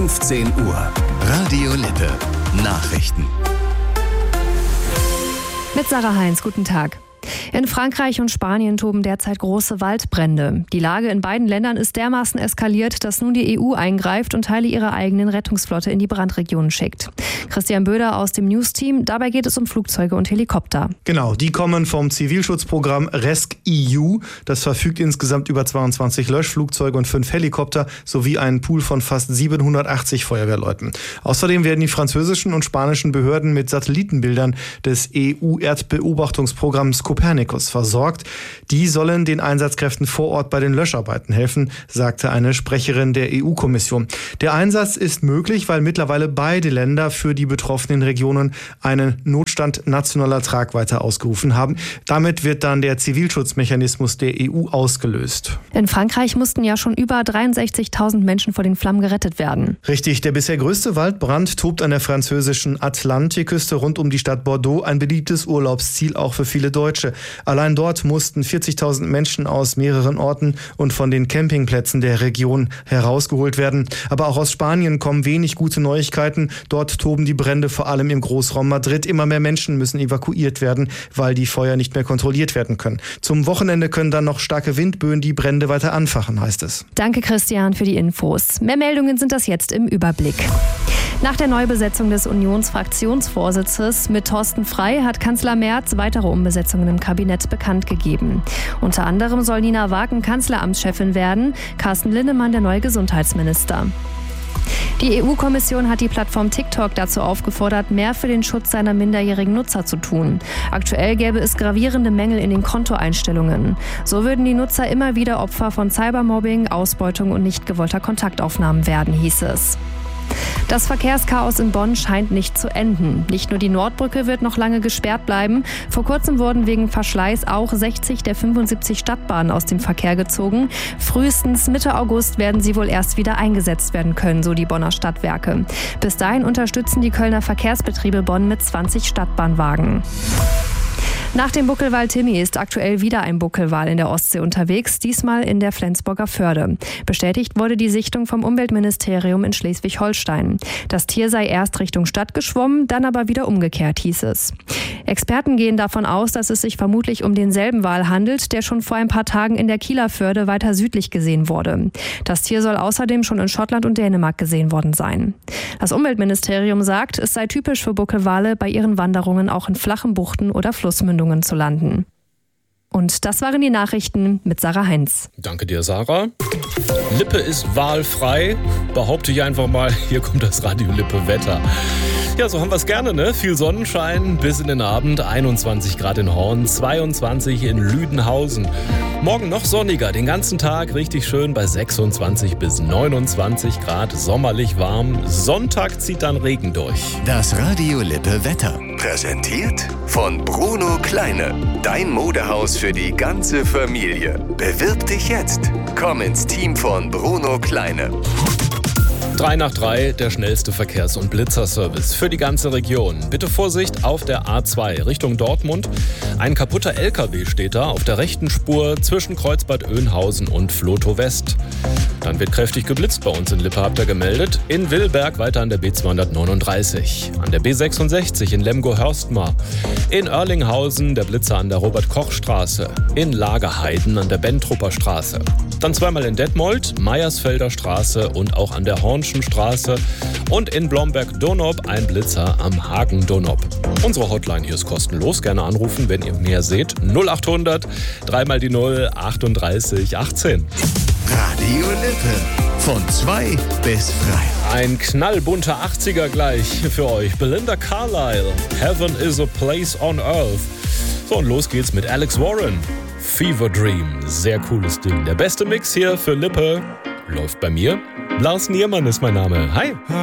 15 Uhr. Radio Lippe. Nachrichten. Mit Sarah Heinz, guten Tag. In Frankreich und Spanien toben derzeit große Waldbrände. Die Lage in beiden Ländern ist dermaßen eskaliert, dass nun die EU eingreift und Teile ihrer eigenen Rettungsflotte in die Brandregionen schickt. Christian Böder aus dem News-Team. Dabei geht es um Flugzeuge und Helikopter. Genau, die kommen vom Zivilschutzprogramm rescEU. Das verfügt insgesamt über 22 Löschflugzeuge und 5 Helikopter sowie einen Pool von fast 780 Feuerwehrleuten. Außerdem werden die französischen und spanischen Behörden mit Satellitenbildern des EU-Erdbeobachtungsprogramms Copernicus versorgt. Die sollen den Einsatzkräften vor Ort bei den Löscharbeiten helfen, sagte eine Sprecherin der EU-Kommission. Der Einsatz ist möglich, weil mittlerweile beide Länder für die betroffenen Regionen einen Notstand nationaler Tragweite ausgerufen haben. Damit wird dann der Zivilschutzmechanismus der EU ausgelöst. In Frankreich mussten ja schon über 63.000 Menschen vor den Flammen gerettet werden. Richtig, der bisher größte Waldbrand tobt an der französischen Atlantikküste rund um die Stadt Bordeaux, ein beliebtes Urlaubsziel auch für viele Deutsche. Allein dort mussten 40.000 Menschen aus mehreren Orten und von den Campingplätzen der Region herausgeholt werden. Aber auch aus Spanien kommen wenig gute Neuigkeiten. Dort toben die Brände vor allem im Großraum Madrid. Immer mehr Menschen müssen evakuiert werden, weil die Feuer nicht mehr kontrolliert werden können. Zum Wochenende können dann noch starke Windböen die Brände weiter anfachen, heißt es. Danke, Christian, für die Infos. Mehr Meldungen sind das jetzt im Überblick. Nach der Neubesetzung des Unionsfraktionsvorsitzes mit Thorsten Frey hat Kanzler Merz weitere Umbesetzungen im Kabinett bekannt gegeben. Unter anderem soll Nina Wagen Kanzleramtschefin werden, Carsten Linnemann der neue Gesundheitsminister. Die EU-Kommission hat die Plattform TikTok dazu aufgefordert, mehr für den Schutz seiner minderjährigen Nutzer zu tun. Aktuell gäbe es gravierende Mängel in den Kontoeinstellungen. So würden die Nutzer immer wieder Opfer von Cybermobbing, Ausbeutung und nicht gewollter Kontaktaufnahmen werden, hieß es. Das Verkehrschaos in Bonn scheint nicht zu enden. Nicht nur die Nordbrücke wird noch lange gesperrt bleiben. Vor kurzem wurden wegen Verschleiß auch 60 der 75 Stadtbahnen aus dem Verkehr gezogen. Frühestens Mitte August werden sie wohl erst wieder eingesetzt werden können, so die Bonner Stadtwerke. Bis dahin unterstützen die Kölner Verkehrsbetriebe Bonn mit 20 Stadtbahnwagen. Nach dem Buckelwal Timmy ist aktuell wieder ein Buckelwal in der Ostsee unterwegs, diesmal in der Flensburger Förde. Bestätigt wurde die Sichtung vom Umweltministerium in Schleswig-Holstein. Das Tier sei erst Richtung Stadt geschwommen, dann aber wieder umgekehrt, hieß es. Experten gehen davon aus, dass es sich vermutlich um denselben Wal handelt, der schon vor ein paar Tagen in der Kieler Förde weiter südlich gesehen wurde. Das Tier soll außerdem schon in Schottland und Dänemark gesehen worden sein. Das Umweltministerium sagt, es sei typisch für Buckelwale, bei ihren Wanderungen auch in flachen Buchten oder Flussmündungen zu landen. Und das waren die Nachrichten mit Sarah Heinz. Danke dir, Sarah. Lippe ist wahlfrei. Behaupte ich einfach mal, hier kommt das Radio Lippe Wetter. Ja, so haben wir es gerne, ne? Viel Sonnenschein bis in den Abend. 21 Grad in Horn, 22 in Lüdenhausen. Morgen noch sonniger, den ganzen Tag richtig schön bei 26 bis 29 Grad, sommerlich warm. Sonntag zieht dann Regen durch. Das Radio Lippe Wetter. Präsentiert von Bruno Kleine. Dein Modehaus für die ganze Familie. Bewirb dich jetzt. Komm ins Team von Bruno Kleine. 3 nach 3, der schnellste Verkehrs- und Blitzerservice für die ganze Region. Bitte Vorsicht auf der A2 Richtung Dortmund. Ein kaputter LKW steht da auf der rechten Spur zwischen Kreuzbad Oeynhausen und Flotow West. Dann wird kräftig geblitzt bei uns in Lippe, habt ihr gemeldet. In Willberg weiter an der B239. An der B66 in Lemgo-Hörstmar. In Oerlinghausen der Blitzer an der Robert-Koch-Straße. In Lagerheiden an der Bentrupper Straße. Dann zweimal in Detmold, Meiersfelder Straße und auch an der Hornschen Straße. Und in Blomberg-Donop ein Blitzer am Hagen-Donop. Unsere Hotline hier ist kostenlos. Gerne anrufen, wenn ihr mehr seht. 0800 3 mal die 0 38 18. Radio Lippe. Von 2 bis 3. Ein knallbunter 80er gleich für euch. Belinda Carlisle. Heaven is a place on earth. So, und los geht's mit Alex Warren. Fever Dream. Sehr cooles Ding. Der beste Mix hier für Lippe läuft bei mir. Lars Niermann ist mein Name. Hi.